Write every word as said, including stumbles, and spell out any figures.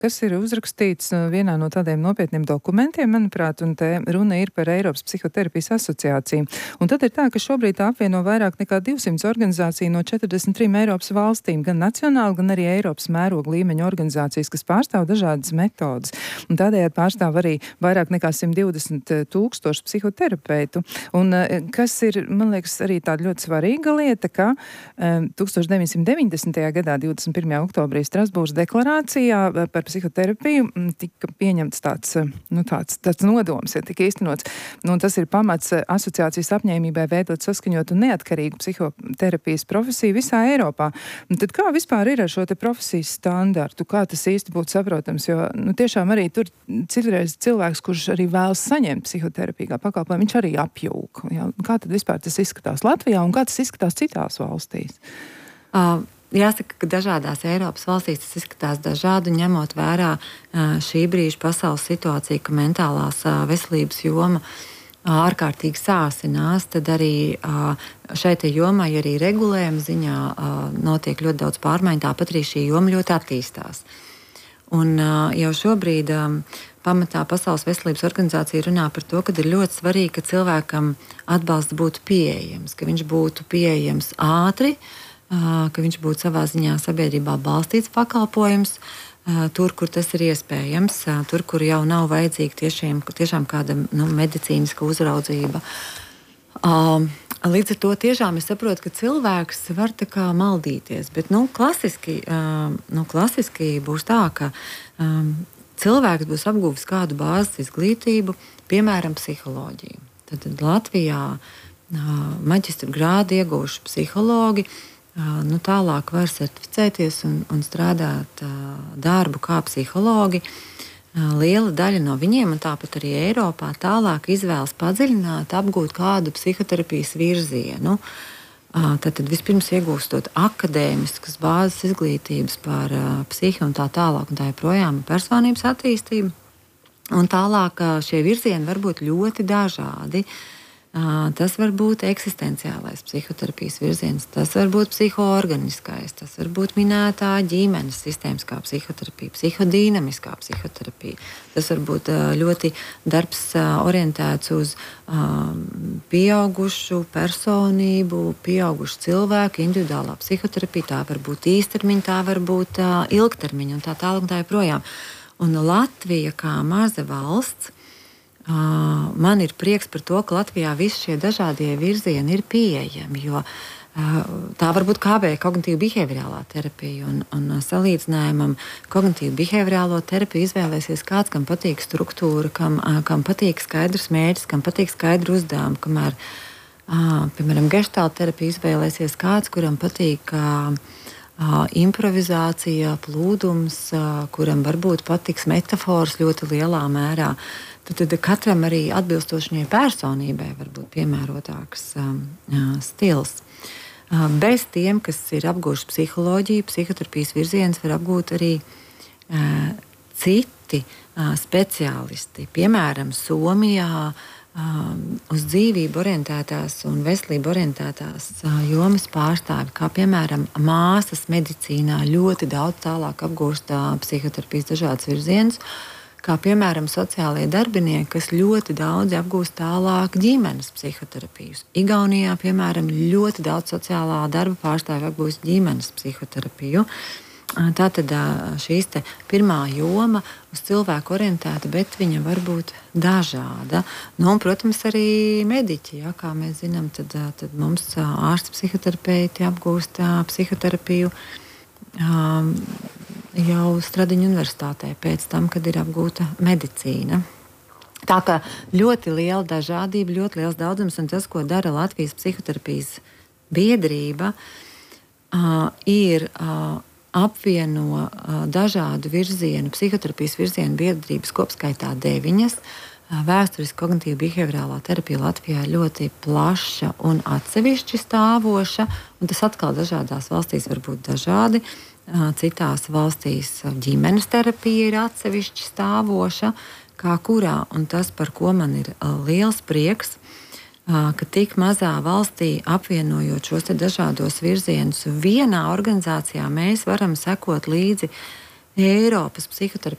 kas ir uzrakstīts vienā no tādiem nopietniem dokumentiem, manuprāt, un te runa ir par Eiropas psihoterapijas asociāciju. Un tad ir tā, ka šobrīd tā apvieno vairāk nekā divsimt organizāciju no četrdesmit trim Eiropas valstīm, gan nacionāli, gan arī Eiropas mēroga līmeņa organizācijas, kas pārstāv dažādas metodas. Un tādējādi pārstāv arī vairāk nekā simt divdesmit tūkstoši psihoterapeitu. Un kas ir, man liekas, arī tāda ļoti svarīga lieta, ka um, tūkstoš deviņsimt deviņdesmitajā gadā, divdesmit pirmajā oktobrī, Strasbūras deklarācijā par psihoterapiju tika pieņemts tāds, nu, tāds, tāds nodoms, ja tika īstenots. Nu, tas ir pamats asociācijas apņēmībai veidot saskaņot un neatkarīgu psihoterapijas profesiju visā Eiropā. Un tad kā vispār ir ar šo te profesijas standartu? Kā tas īsti būtu saprotams? Jo, nu, tiešām arī tur citreiz cilvēks, kurš arī vēlas saņemt psihoterapiju kā pakalpojumu, viņš arī apjūk. Ja? Kā tad vispār tas izskatās Latvijā un kā tas izskatās citās valstīs? Uh. Jāsaka, ka dažādās Eiropas valstīs tas izskatās dažādi, ņemot vērā šī brīža pasaules situāciju, ka mentālās veselības joma ārkārtīgi sāsinās, tad arī šai te jomai arī regulējuma ziņā notiek ļoti daudz pārmaiņu, tāpat arī šī joma ļoti attīstās. Un jau šobrīd pamatā Pasaules veselības organizācija runā par to, ka ir ļoti svarīgi, ka cilvēkam atbalsts būtu pieejams, ka viņš būtu pieejams ātri, ka viņš būtu savā ziņā sabiedrībā balstīts pakalpojums, tur, kur tas ir iespējams, tur, kur jau nav vajadzīga tiešām, tiešām kāda nu, medicīniska uzraudzība. Līdz ar to tiešām es saprotu, ka cilvēks var tā kā maldīties, bet nu, klasiski, nu, klasiski būs tā, ka cilvēks būs apguvis kādu bāzes izglītību, piemēram, psiholoģiju. Tad Latvijā maģistra grādu ieguvuši psihologi, nu, tālāk var certificēties un, un strādāt uh, darbu kā psihologi. Uh, liela daļa no viņiem, un tāpat arī Eiropā, tālāk izvēlas padziļināt, apgūt kādu psihoterapijas virzienu. Uh, tad, tad vispirms iegūstot akadēmiskas bāzes izglītības par uh, psihi un tā tālāk, un tā joprojām personības attīstību. Un tālāk uh, šie virzieni var būt ļoti dažādi. Tas var būt eksistenciālais psihoterapijas virziens, tas var būt psihoorganiskais, tas var būt minētā ģimenes sistēmiskā psihoterapija, psihodīnamiskā psihoterapija. Tas var būt ļoti darbs orientēts uz pieaugušu personību, pieaugušu cilvēku, individuālā psihoterapija. Tā var būt īstermiņa, tā var būt ilgtermiņa un tā tālāk un tā joprojām. Un Latvija kā maza valsts, Uh, man ir prieks par to, ka Latvijā visi šie dažādie virzieni ir pieejami, jo uh, tā var būt K B, kognitīva behaviorālā terapija, un, un salīdzinājumam kognitīvu behaviorālo terapiju izvēlēsies kāds, kam patīk struktūra, kam, uh, kam patīk skaidrs mērķis, kam patīk skaidru uzdevumu, kamēr, uh, piemēram, geštāla terapija izvēlēsies kāds, kuram patīk uh, uh, improvizācija, plūdums, uh, kuram varbūt patiks metafors ļoti lielā mērā. Tad, tad katram arī atbilstoši viņai personībai var būt piemērotāks um, stils. Uh, bez tiem, kas ir apgūši psiholoģiju, psihoterapijas virziens var apgūt arī uh, citi uh, speciālisti. Piemēram, Somijā um, uz dzīvību orientētās un veselību orientētās uh, jomas pārstāvi, kā piemēram māsas medicīnā ļoti daudz tālāk apgūst uh, psihoterapijas dažādas virzienus, kā piemēram sociālie darbinieki, kas ļoti daudz apgūst tālāk ģimenes psihoterapijas. Igaunijā, piemēram, ļoti daudz sociālā darba pārstāvju apgūst ģimenes psihoterapiju. Tātad šīs te pirmā joma uz cilvēku orientēta, bet viņa var būt dažāda. Nu, un, protams, arī mediķi, ja, kā mēs zinām, tad, tad mums ārsti psihoterapeiti apgūst psihoterapiju um, jau Stradiņu universitātē pēc tam, kad ir apgūta medicīna. Tā kā ļoti liela dažādība, ļoti liels daudzums, un tas, ko dara Latvijas psihoterapijas biedrība, uh, ir uh, apvieno uh, dažādu virzienu, psihoterapijas virzienu biedrības kopskaitā deviņas. Uh, vēsturiski kognitīva behaviorālā terapija Latvijā ļoti plaša un atsevišķi stāvoša, un tas atkal dažādās valstīs var būt dažādi. Citās valstīs ģimenes terapija ir atsevišķi stāvoša, kā kurā, un tas, par ko man ir liels prieks, ka tik mazā valstī apvienojot šos te dažādos virzienus vienā organizācijā, mēs varam sekot līdzi Eiropas psihoterapijas